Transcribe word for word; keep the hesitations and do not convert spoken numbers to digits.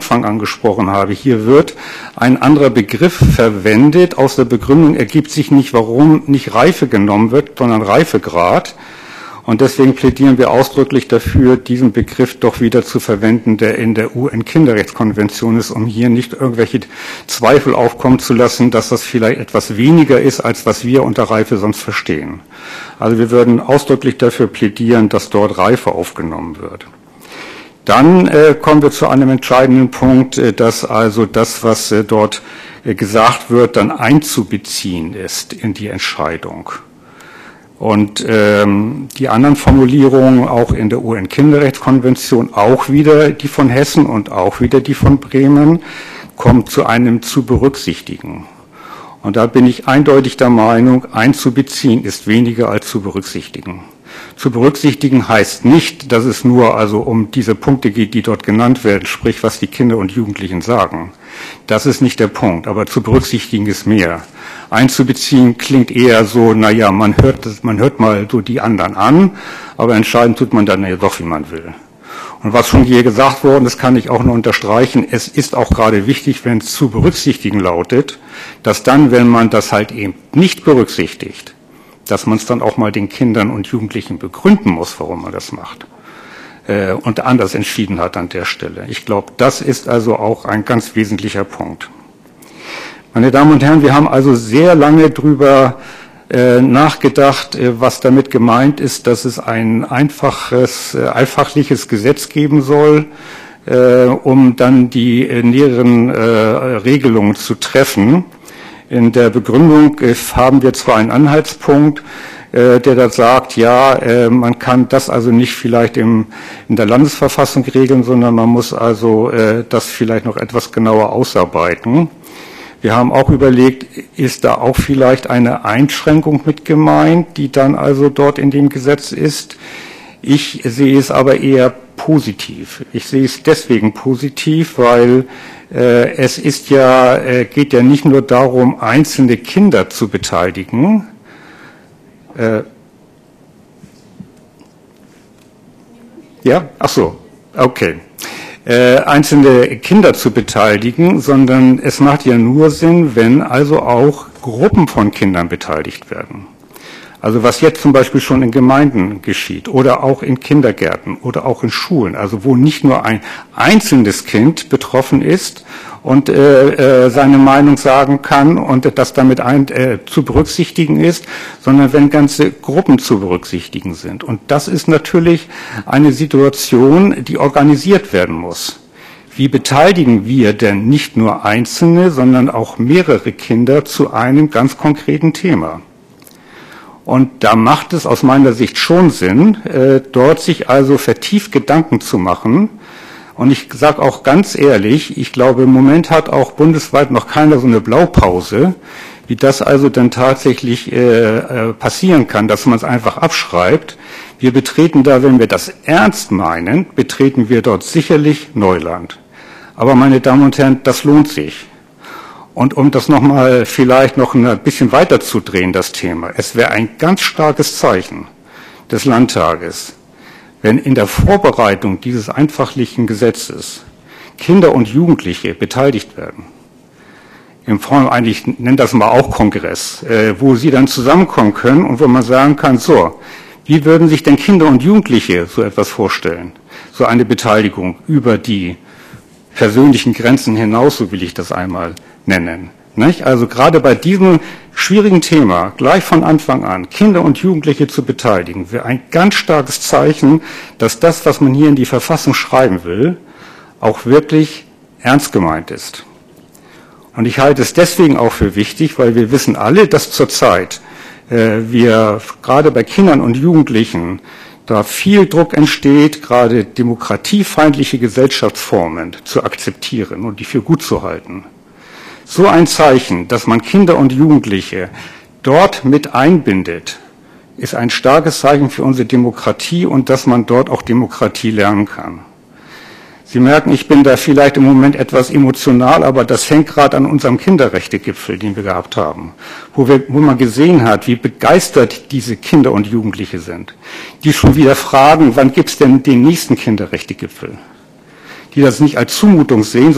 Anfang angesprochen habe. Hier wird ein anderer Begriff verwendet. Aus der Begründung ergibt sich nicht, warum nicht Reife genommen wird, sondern Reifegrad. Und deswegen plädieren wir ausdrücklich dafür, diesen Begriff doch wieder zu verwenden, der in der U N-Kinderrechtskonvention ist, um hier nicht irgendwelche Zweifel aufkommen zu lassen, dass das vielleicht etwas weniger ist, als was wir unter Reife sonst verstehen. Also wir würden ausdrücklich dafür plädieren, dass dort Reife aufgenommen wird. Dann äh, kommen wir zu einem entscheidenden Punkt, äh, dass also das, was äh, dort äh, gesagt wird, dann einzubeziehen ist in die Entscheidung. Und ähm, die anderen Formulierungen auch in der U N-Kinderrechtskonvention, auch wieder die von Hessen und auch wieder die von Bremen, kommen zu einem zu berücksichtigen. Und da bin ich eindeutig der Meinung, einzubeziehen ist weniger als zu berücksichtigen. Zu berücksichtigen heißt nicht, dass es nur also um diese Punkte geht, die dort genannt werden, sprich was die Kinder und Jugendlichen sagen. Das ist nicht der Punkt, aber zu berücksichtigen ist mehr. Einzubeziehen klingt eher so, naja, man hört, man hört mal so die anderen an, aber entscheiden tut man dann ja doch, wie man will. Und was schon hier gesagt worden ist, kann ich auch nur unterstreichen, es ist auch gerade wichtig, wenn es zu berücksichtigen lautet, dass dann, wenn man das halt eben nicht berücksichtigt, dass man es dann auch mal den Kindern und Jugendlichen begründen muss, warum man das macht äh, und anders entschieden hat an der Stelle. Ich glaube, das ist also auch ein ganz wesentlicher Punkt. Meine Damen und Herren, wir haben also sehr lange drüber äh, nachgedacht, äh, was damit gemeint ist, dass es ein einfaches, äh, einfachliches Gesetz geben soll, äh, um dann die äh, näheren äh, Regelungen zu treffen. In der Begründung äh, haben wir zwar einen Anhaltspunkt, äh, der da sagt, ja, äh, man kann das also nicht vielleicht im, in der Landesverfassung regeln, sondern man muss also äh, das vielleicht noch etwas genauer ausarbeiten. Wir haben auch überlegt, ist da auch vielleicht eine Einschränkung mit gemeint, die dann also dort in dem Gesetz ist. Ich sehe es aber eher positiv. Ich sehe es deswegen positiv, weil äh, es ist ja, äh, geht ja nicht nur darum, einzelne Kinder zu beteiligen. Äh, ja, ach so, okay. Äh, einzelne Kinder zu beteiligen, sondern es macht ja nur Sinn, wenn also auch Gruppen von Kindern beteiligt werden. Also was jetzt zum Beispiel schon in Gemeinden geschieht oder auch in Kindergärten oder auch in Schulen, also wo nicht nur ein einzelnes Kind betroffen ist und äh, äh, seine Meinung sagen kann und das damit ein, äh, zu berücksichtigen ist, sondern wenn ganze Gruppen zu berücksichtigen sind. Und das ist natürlich eine Situation, die organisiert werden muss. Wie beteiligen wir denn nicht nur Einzelne, sondern auch mehrere Kinder zu einem ganz konkreten Thema? Und da macht es aus meiner Sicht schon Sinn, äh, dort sich also vertieft Gedanken zu machen. Und ich sage auch ganz ehrlich, ich glaube, im Moment hat auch bundesweit noch keiner so eine Blaupause, wie das also dann tatsächlich äh, äh, passieren kann, dass man es einfach abschreibt. Wir betreten da, wenn wir das ernst meinen, betreten wir dort sicherlich Neuland. Aber meine Damen und Herren, das lohnt sich. Und um das nochmal vielleicht noch ein bisschen weiter zu drehen, das Thema, es wäre ein ganz starkes Zeichen des Landtages, wenn in der Vorbereitung dieses einfachlichen Gesetzes Kinder und Jugendliche beteiligt werden. Im Form eigentlich, ich nenne das mal auch Kongress, äh, wo sie dann zusammenkommen können und wo man sagen kann, so, wie würden sich denn Kinder und Jugendliche so etwas vorstellen? So eine Beteiligung über die persönlichen Grenzen hinaus, so will ich das einmal nennen. Nicht? Also gerade bei diesem schwierigen Thema, gleich von Anfang an, Kinder und Jugendliche zu beteiligen, wäre ein ganz starkes Zeichen, dass das, was man hier in die Verfassung schreiben will, auch wirklich ernst gemeint ist. Und ich halte es deswegen auch für wichtig, weil wir wissen alle, dass zurzeit äh, wir gerade bei Kindern und Jugendlichen da viel Druck entsteht, gerade demokratiefeindliche Gesellschaftsformen zu akzeptieren und die für gut zu halten. So ein Zeichen, dass man Kinder und Jugendliche dort mit einbindet, ist ein starkes Zeichen für unsere Demokratie und dass man dort auch Demokratie lernen kann. Sie merken, ich bin da vielleicht im Moment etwas emotional, aber das hängt gerade an unserem Kinderrechtegipfel, den wir gehabt haben, wo, wir, wo man gesehen hat, wie begeistert diese Kinder und Jugendliche sind, die schon wieder fragen, wann gibt es denn den nächsten Kinderrechtegipfel? Die das nicht als Zumutung sehen,